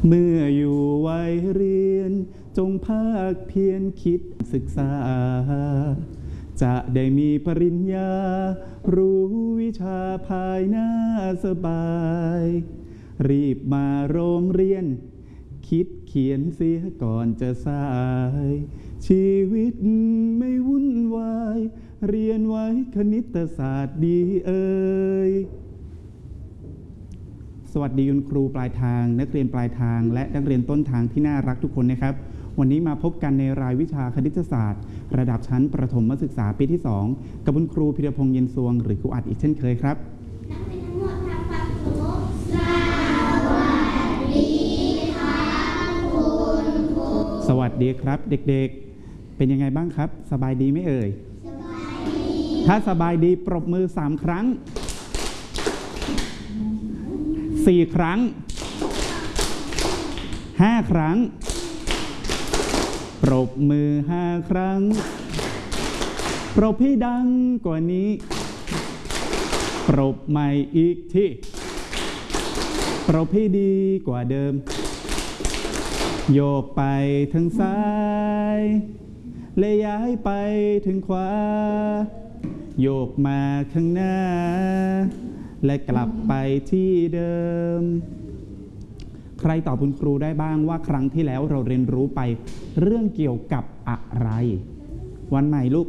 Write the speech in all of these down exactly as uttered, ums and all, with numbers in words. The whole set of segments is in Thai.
เมื่ออยู่วัยเรียนจงภาคเพียรคิดศึกษาจะได้มีปริญญารู้วิชาภายหน้าสบายรีบมาโรงเรียนคิดเขียนเสียก่อนจะสายชีวิตไม่วุ่นวายเรียนไว้คณิตศาสตร์ดีเอ่ยสวัสดีคุณครูปลายทางนักเรียนปลายทางและนักเรียนต้นทางที่น่ารักทุกคนนะครับวันนี้มาพบกันในรายวิชาคณิตศาสตร์ระดับชั้นประถมศึกษาปีที่สองกับคุณครูพิรพงษ์เย็นสวงหรือครูอัดอีกเช่นเคยครับนักเรียนทั้งหมดทำความเคารพสวัสดีครับคุณครูสวัสดีครับเด็กๆเป็นยังไงบ้างครับสบายดีไหมเอ่ยสบายดีถ้าสบายดีปรบมือสามครั้งสี่ครั้งห้าครั้งปรบมือห้าครั้งปรบให้ดังกว่านี้ปรบใหม่อีกทีปรบให้ดีกว่าเดิมโยกไปทางซ้ายและย้ายไปทางขวาโยกมาข้างหน้าและกลับไปที่เดิมใครตอบคุณครูได้บ้างว่าครั้งที่แล้วเราเรียนรู้ไปเรื่องเกี่ยวกับอะไรวันใหม่ลูก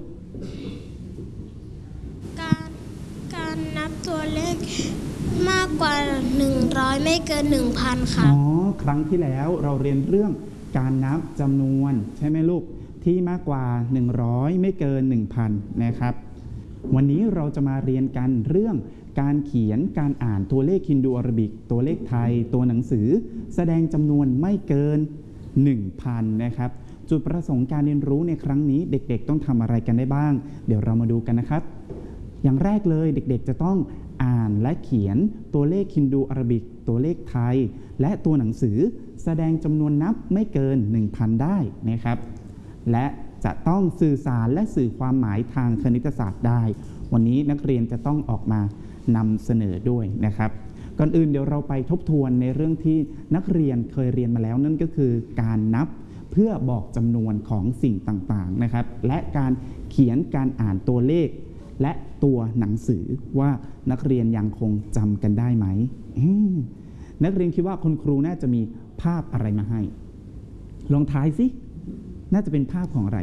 การการนับตัวเลขมากกว่าหนึ่งร้อยไม่เกิน หนึ่งพัน ค่ะอ๋อครั้งที่แล้วเราเรียนเรื่องการนับจำนวนใช่ไหมลูกที่มากกว่าหนึ่งร้อยไม่เกิน หนึ่งพัน นะครับวันนี้เราจะมาเรียนกันเรื่องการเขียนการอ่านตัวเลขฮินดูอาราบิกตัวเลขไทยตัวหนังสือแสดงจำนวนไม่เกิน หนึ่งพัน นะครับจุดประสงค์การเรียนรู้ในครั้งนี้เด็กๆต้องทำอะไรกันได้บ้างเดี๋ยวเรามาดูกันนะครับอย่างแรกเลยเด็กๆจะต้องอ่านและเขียนตัวเลขฮินดูอาราบิกตัวเลขไทยและตัวหนังสือแสดงจำนวนนับไม่เกิน หนึ่งพัน ได้นะครับและจะต้องสื่อสารและสื่อความหมายทางคณิตศาสตร์ได้วันนี้นักเรียนจะต้องออกมานำเสนอด้วยนะครับก่อนอื่นเดี๋ยวเราไปทบทวนในเรื่องที่นักเรียนเคยเรียนมาแล้วนั่นก็คือการนับเพื่อบอกจำนวนของสิ่งต่างๆนะครับและการเขียนการอ่านตัวเลขและตัวหนังสือว่านักเรียนยังคงจำกันได้ไหมนักเรียนคิดว่าคุณครูน่าจะมีภาพอะไรมาให้ลองทายสิน่าจะเป็นภาพของอะไร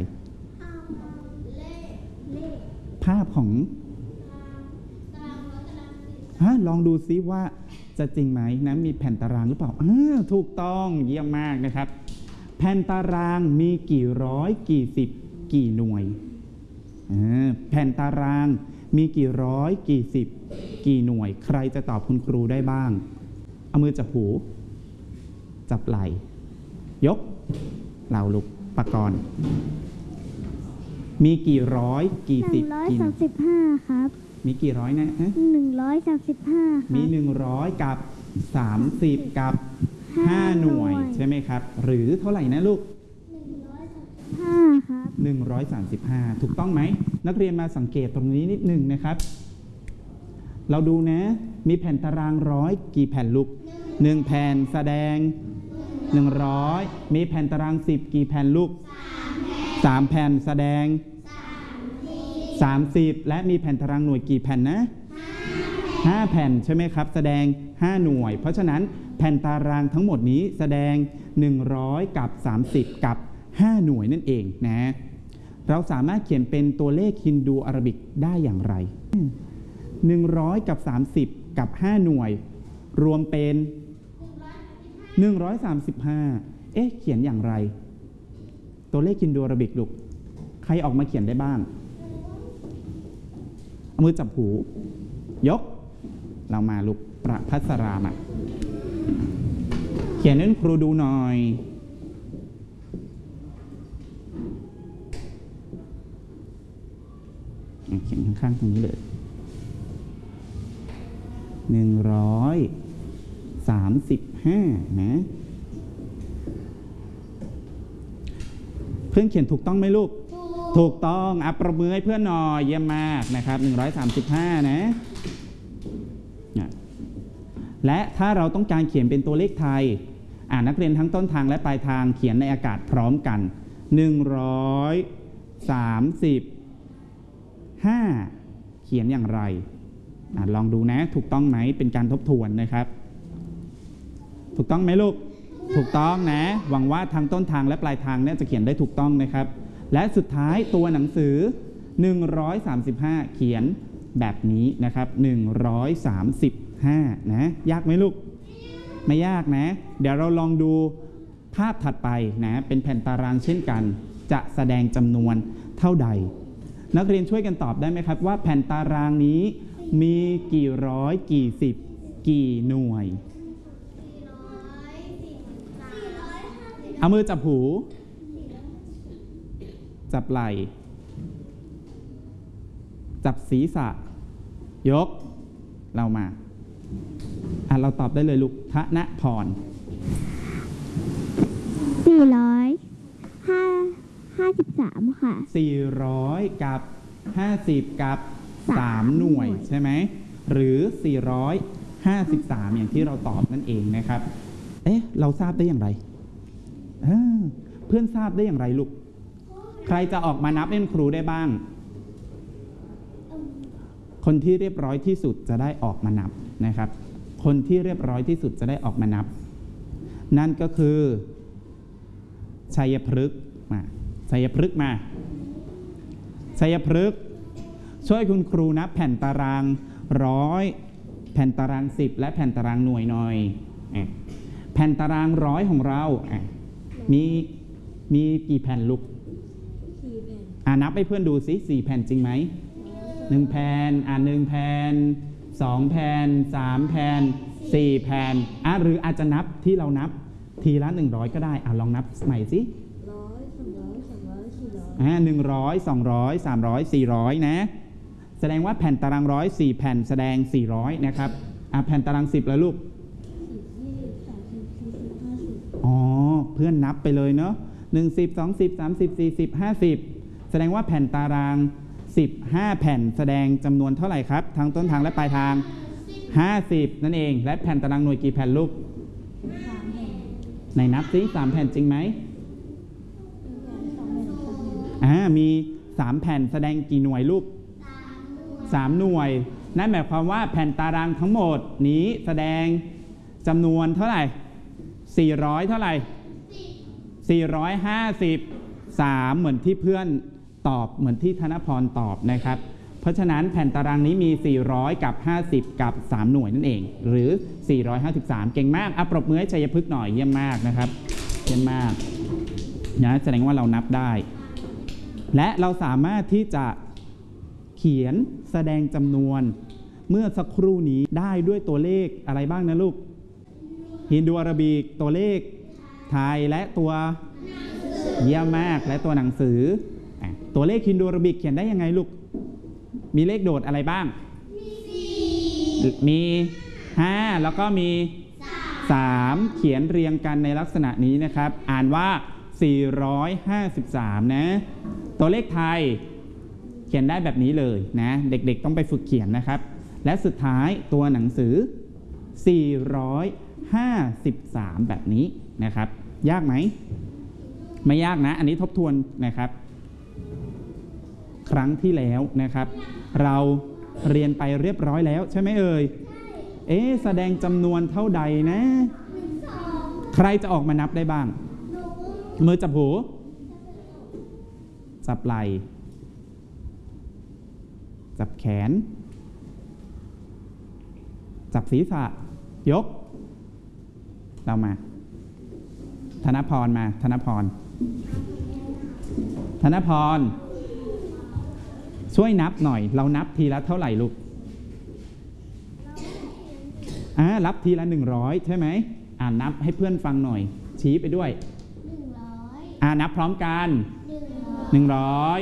ภาพของฮะลองดูซิว่าจะจริงไหมนะมีแผ่นตารางหรือเปล่าถูกต้องเยี่ยมมากนะครับแผ่นตารางมีกี่ร้อยกี่สิบกี่หน่วยแผ่นตารางมีกี่ร้อยกี่สิบกี่หน่วยใครจะตอบคุณครูได้บ้างเอามือจับหูจับไหล่ยกเหล่าลูกปากรมีกี่ร้อยกี่สิบกี่หนึ่งร้อยสามสิบห้าครับมีกี่ร้อยนะหนึ่งร้อยสามสิบห้ามีหนึ่งร้อยกับสามสิบกับห้าหน่วยใช่ไหมครับหรือเท่าไหร่นะลูกห้าครับหนึ่งร้อยสามสิบห้าถูกต้องไหมนักเรียนมาสังเกตตรงนี้นิดหนึ่งนะครับเราดูนะมีแผ่นตารางร้อยกี่แผ่นลูกหนึ่งแผ่นแสดงหนึ่งร้อยมีแผ่นตารางสิบกี่แผ่นลูกสามแผ่นแสดงสามสิบและมีแผ่นตารางหน่วยกี่แผ่นนะห้าแผ่นใช่ไหมครับแสดงห้าหน่วยเพราะฉะนั้นแผ่นตารางทั้งหมดนี้แสดงหนึ่งร้อยกับสามสิบกับห้าหน่วยนั่นเองนะเราสามารถเขียนเป็นตัวเลขฮินดูอาราบิกได้อย่างไรหนึ่งร้อยกับสามสิบกับห้าหน่วยรวมเป็นหนึ่งร้อยสามสิบห้าเอ๊ะเขียนอย่างไรตัวเลขฮินดูอาราบิกลูกใครออกมาเขียนได้บ้างเอามือจับหูยกเรามาลูกประพัสรามาเขียนให้ครูดูหน่อยเขียนข้างๆตรงนี้เลยหนึ่งร้อยสามสิบห้านะเพื่อนเขียนถูกต้องไหมลูกถูกต้องอัปประมือให้เพื่อนหน่อยเยี่ยมมากนะครับหนึ่งร้อยสามสิบห้านะและถ้าเราต้องการเขียนเป็นตัวเลขไทยอ่านักเรียนทั้งต้นทางและปลายทางเขียนในอากาศพร้อมกันหนึ่งร้อยสามสิบห้าเขียนอย่างไรอ่าลองดูนะถูกต้องไหมเป็นการทบทวนนะครับถูกต้องไหมลูกถูกต้องนะหวังว่าทางต้นทางและปลายทางเนี่ยจะเขียนได้ถูกต้องนะครับและสุดท้ายตัวหนังสือหนึ่งร้อยสามสิบห้าเขียนแบบนี้นะครับหนึ่งร้อยสามสิบห้านะยากไหมลูกไม่ยากนะเดี๋ยวเราลองดูภาพถัดไปนะเป็นแผ่นตารางเช่นกันจะแสดงจำนวนเท่าใดนักเรียนช่วยกันตอบได้ไหมครับว่าแผ่นตารางนี้มีกี่ร้อยกี่สิบกี่หน่วยเอามือจับหูจับไหล่จับศีรษะยกเรามาอ่ะเราตอบได้เลยลูกธนพรสี่ร้อยห้าห้าสิบสามค่ะสี่ร้อยกับห้าสิบกับสามหน่วยใช่ไหมหรือสี่ร้อยห้าสิบสามอย่างที่เราตอบนั่นเองนะครับเอ๊ะเราทราบได้อย่างไรเออเพื่อนทราบได้อย่างไรลูกใครจะออกมานับเล่นครูได้บ้างคนที่เรียบร้อยที่สุดจะได้ออกมานับนะครับคนที่เรียบร้อยที่สุดจะได้ออกมานับนั่นก็คือชัยพฤกษ์มาชัยพฤกษ์มาชัยพฤกษ์ช่วยคุณครูนับแผ่นตารางร้อยแผ่นตารางสิบและแผ่นตารางหน่วยหน่อยแผ่นตารางร้อยของเรามีมีกี่แผ่นลูกสี่แผ่นอ่านับให้เพื่อนดูสิสี่แผ่นจริงไหมหนึ่งแผ่นอ่าหนึ่งแผ่นสองแผ่นสามแผ่นสี่แผ่นอ่ะหรืออาจจะนับที่เรานับทีละหนึ่งร้อยก็ได้อ่ะลองนับใหม่สิร้อยสองร้อยสามร้อยสี่ร้อยอ่าหนึ่งร้อยสองร้อยสามร้อยสี่ร้อยนะแสดงว่าแผ่นตารางร้อยสี่แผ่นแสดงสี่ร้อยนะครับอ่ะแผ่นตารางสิบแล้วลูกอ๋อเพื่อนนับไปเลยเนาะหนึ่งสิบสองสิบสามสิบสี่สิบห้าสิบแสดงว่าแผ่นตารางสิบห้าแผ่นแสดงจำนวนเท่าไหร่ครับทั้งต้นทางและปลายทางห้าสิบนั่นเองและแผ่นตารางหน่วยกี่แผ่นลูกในนับซิสามแผ่นจริงไหมอ่ามีสามแผ่นแสดงกี่หน่วยลูกสามหน่วยนั่นหมายความว่าแผ่นตารางทั้งหมดนี้แสดงจำนวนเท่าไหร่สี่ร้อยเท่าไหร่สี่ร้อยห้าสิบสามเหมือนที่เพื่อนตอบเหมือนที่ธนพรตอบนะครับเพราะฉะนั้นแผ่นตารางนี้มีสี่ร้อยกับห้าสิบกับสามหน่วยนั่นเองหรือสี่ร้อยห้าสิบสามเก่งมากอ่ะปรบมือให้ชัยพฤกษ์หน่อยเยี่ยมมากนะครับเยี่ยมมากนะแสดงว่าเรานับได้และเราสามารถที่จะเขียนแสดงจำนวนเมื่อสักครู่นี้ได้ด้วยตัวเลขอะไรบ้างนะลูกฮินดูอาราบิกตัวเลขไทยและตัวเยี่ยมมากและตัวหนังสือตัวเลขฮินดูอาราบิกเขียนได้ยังไงลูกมีเลขโดดอะไรบ้างมีห้าแล้วก็มีสามเขียนเรียงกันในลักษณะนี้นะครับอ่านว่าสี่ร้อยห้าสิบสามนะตัวเลขไทยเขียนได้แบบนี้เลยนะเด็กๆต้องไปฝึกเขียนนะครับและสุดท้ายตัวหนังสือสี่ร้อยห้าสิบสามแบบนี้นะครับยากไหมไม่ยากนะอันนี้ทบทวนนะครับครั้งที่แล้วนะครับเราเรียนไปเรียบร้อยแล้วใช่ไหมเอ่ยเอ๊ะแสดงจำนวนเท่าใดนะใครจะออกมานับได้บ้างมือจับหูจับไหล่จับแขนจับศีรษะยกเรามาธนพรมาธนพรธนพรช่วยนับหน่อยเรานับทีละเท่าไหร่ลูกอ่ารับทีละหนึ่งร้อยใช่ไหมอ่านับให้เพื่อนฟังหน่อยชี้ไปด้วยอ่านับพร้อมกันหนึ่งร้อย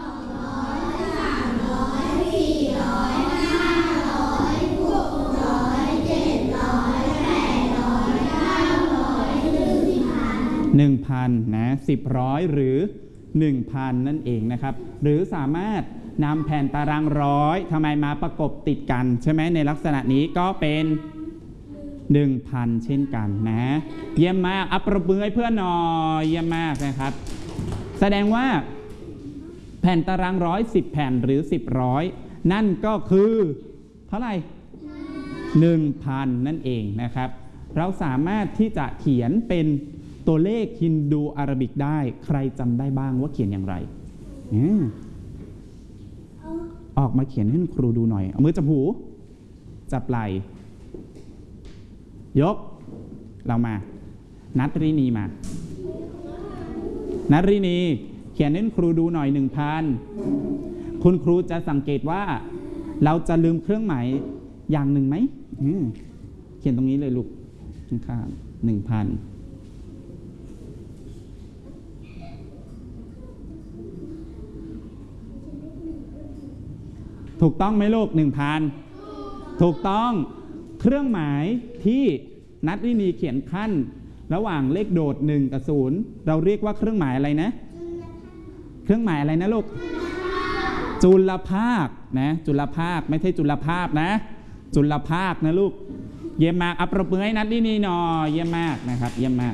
หนึ่งพันนะสิบร้อยหรือหนึ่งพันนั่นเองนะครับหรือสามารถนำแผ่นตารางร้อยทำไมมาประกบติดกันใช่ไหมในลักษณะนี้ก็เป็นหนึ่งพันเช่นกันนะเยี่ยมมากอัปปรบมือให้เพื่อนหน่อยเยี่ยมมากนะครับแสดงว่าแผ่นตารางร้อยสิบแผ่นหรือสิบร้อยนั่นก็คือเท่าไหร่หนึ่งพันนั่นเองนะครับเราสามารถที่จะเขียนเป็นตัวเลขฮินดูอาราบิกได้ใครจำได้บ้างว่าเขียนอย่างไรออกมาเขียนให้ครูดูหน่อยเอามือจับหูจับไหล่ยกเรามานัทรินีมานัทรินีเขียนให้ครูดูหน่อยหนึ่งพันคุณครูจะสังเกตว่าเราจะลืมเครื่องหมายอย่างหนึ่งไหมเขียนตรงนี้เลยลูกข้างๆหนึ่งพันถูกต้องไหมลูกหนึ่งพันถูกต้องเครื่องหมายที่นัทรินีเขียนขั้นระหว่างเลขโดดหนึ่งกับศูนย์เราเรียกว่าเครื่องหมายอะไรนะเครื่องหมายอะไรนะลูกจุลภาคนะจุลภาคไม่ใช่จุลภาพนะจุลภาคนะลูกเยี่ยมมากอัปรบมือให้นัทรินีหน่อยเยี่ยมมากนะครับเยี่ยมมาก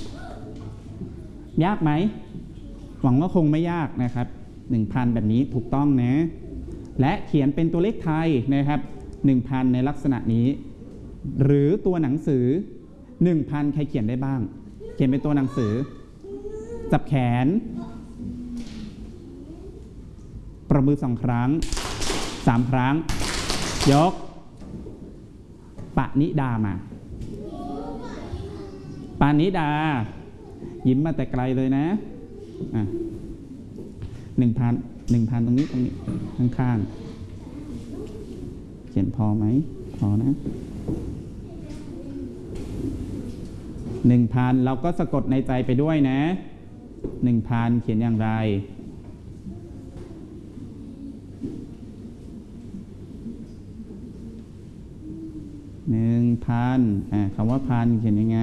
ยากไหมหวังว่าคงไม่ยากนะครับหนึ่งพันแบบนี้ถูกต้องนะและเขียนเป็นตัวเลขไทยนะครับหนึ่งพันในลักษณะนี้หรือตัวหนังสือหนึ่งพันใครเขียนได้บ้างเขียนเป็นตัวหนังสือจับแขนประมือสองครั้งสามครั้งยกปณิดามาปณิดายิ้มมาแต่ไกลเลยนะอ่ะหนึ่งพันหนึ่งพันตรงนี้ตรงนี้ข้างๆเขียนพอไหมพอนะหนึ่งพันเราก็สะกดในใจไปด้วยนะหนึ่งพันเขียนอย่างไรหนึ่งพันอ่าคำว่าพันเขียนยังไง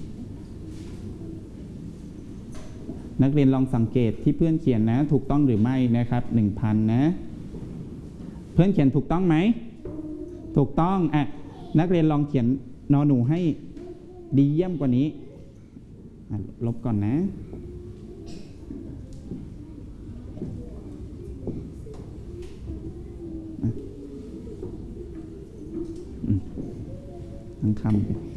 นักเรียนลองสังเกตที่เพื่อนเขียนนะถูกต้องหรือไม่นะครับหนึ่งพันนะเพื่อนเขียนถูกต้องไหมถูกต้องอ่ะนักเรียนลองเขียนนอหนูให้ดีเยี่ยมกว่านี้ลบก่อนนะทั้งคำ